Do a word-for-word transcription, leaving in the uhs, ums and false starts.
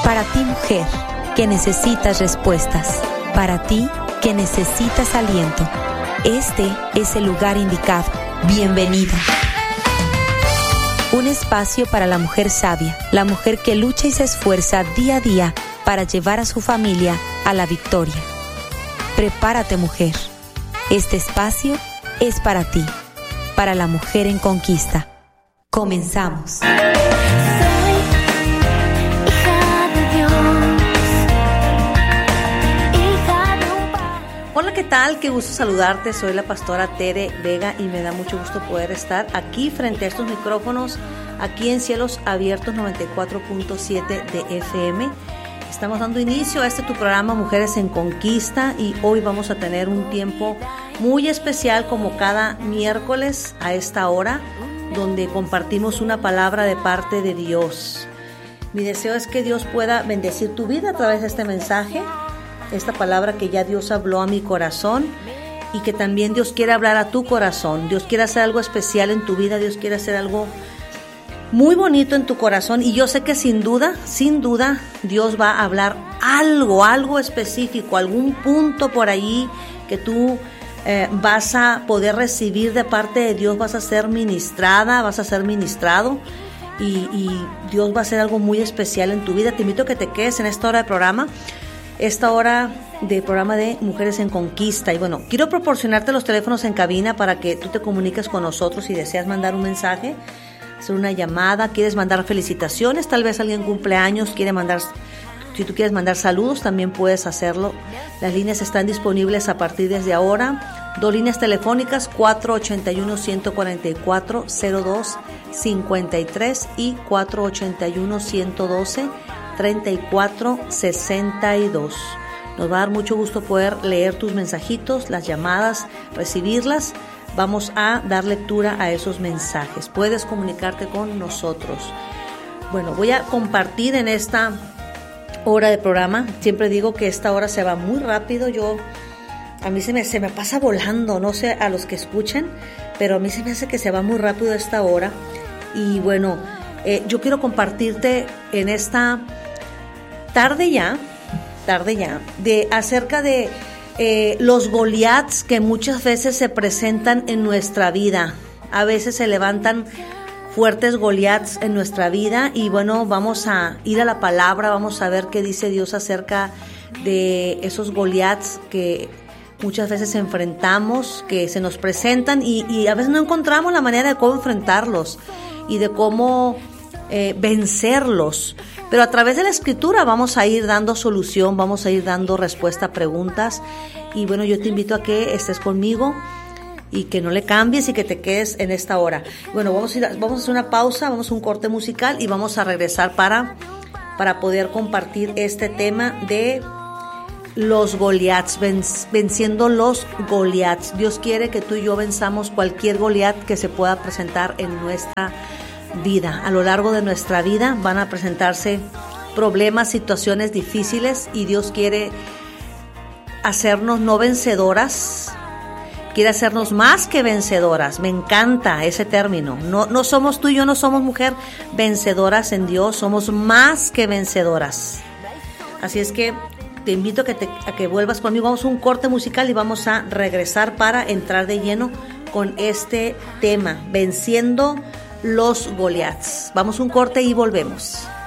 Para ti, mujer, que necesitas respuestas. Para ti, que necesitas aliento. Este es el lugar indicado. Bienvenida. Un espacio para la mujer sabia, la mujer que lucha y se esfuerza día a día para llevar a su familia a la victoria. Prepárate, mujer. Este espacio es para ti, para la mujer en conquista. Comenzamos. Hola, ¿qué tal? Qué gusto saludarte. Soy la pastora Tere Vega y me da mucho gusto poder estar aquí frente a estos micrófonos, aquí en Cielos Abiertos noventa y cuatro punto siete de F M. Estamos dando inicio a este tu programa Mujeres en Conquista y hoy vamos a tener un tiempo muy especial como cada miércoles a esta hora, donde compartimos una palabra de parte de Dios. Mi deseo es que Dios pueda bendecir tu vida a través de este mensaje, esta palabra que ya Dios habló a mi corazón y que también Dios quiere hablar a tu corazón. Dios quiere hacer algo especial en tu vida, Dios quiere hacer algo muy bonito en tu corazón y yo sé que sin duda, sin duda, Dios va a hablar algo, algo específico, algún punto por ahí que tú eh, vas a poder recibir de parte de Dios, vas a ser ministrada, vas a ser ministrado y, y Dios va a hacer algo muy especial en tu vida. Te invito a que te quedes en esta hora de programa. Esta hora de programa de Mujeres en Conquista. Y bueno, quiero proporcionarte los teléfonos en cabina para que tú te comuniques con nosotros si deseas mandar un mensaje, hacer una llamada, quieres mandar felicitaciones, tal vez alguien cumple años, quiere mandar, si tú quieres mandar saludos, también puedes hacerlo. Las líneas están disponibles a partir desde ahora. Dos líneas telefónicas, cuatro ochenta y uno, ciento cuarenta y cuatro, cero dos cincuenta y tres y cuatro ochenta y uno, ciento doce, treinta y cuatro sesenta y dos. Nos va a dar mucho gusto poder leer tus mensajitos, las llamadas, recibirlas. Vamos a dar lectura a esos mensajes. Puedes comunicarte con nosotros. Bueno, voy a compartir en esta hora de programa. Siempre digo que esta hora se va muy rápido. Yo, a mí se me, se me pasa volando, no sé a los que escuchen, pero a mí se me hace que se va muy rápido esta hora. Y bueno, eh, yo quiero compartirte en esta tarde ya, tarde ya, de acerca de eh, los Goliaths que muchas veces se presentan en nuestra vida. A veces se levantan fuertes Goliaths en nuestra vida y bueno, vamos a ir a la palabra, vamos a ver qué dice Dios acerca de esos Goliaths que muchas veces enfrentamos, que se nos presentan y, y a veces no encontramos la manera de cómo enfrentarlos y de cómo eh, vencerlos. Pero a través de la escritura vamos a ir dando solución, vamos a ir dando respuesta a preguntas. Y bueno, yo te invito a que estés conmigo y que no le cambies y que te quedes en esta hora. Bueno, vamos a, ir a, vamos a hacer una pausa, vamos a un corte musical y vamos a regresar para, para poder compartir este tema de los Goliaths, venciendo los Goliaths. Dios quiere que tú y yo venzamos cualquier Goliath que se pueda presentar en nuestra vida. A lo largo de nuestra vida van a presentarse problemas, situaciones difíciles y Dios quiere hacernos no vencedoras, quiere hacernos más que vencedoras. Me encanta ese término. No, no somos tú y yo, no somos mujer vencedoras en Dios, somos más que vencedoras. Así es que te invito a que, te, a que vuelvas conmigo. Vamos a un corte musical y vamos a regresar para entrar de lleno con este tema, venciendo los Goliaths. Vamos a un corte y volvemos.